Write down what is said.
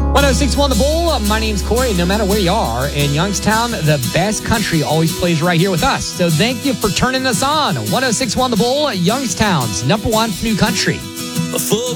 1061 The Bull. My name's Corey. No matter where you are in Youngstown, the best country always plays right here with us. So thank you for turning us on. 1061 The Bull, Youngstown's #1 new country. A full